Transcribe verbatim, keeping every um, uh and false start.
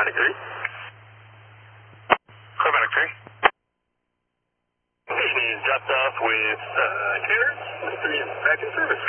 Climatic three. Climatic three. He's dropped off with uh, Clearance. three is back in service.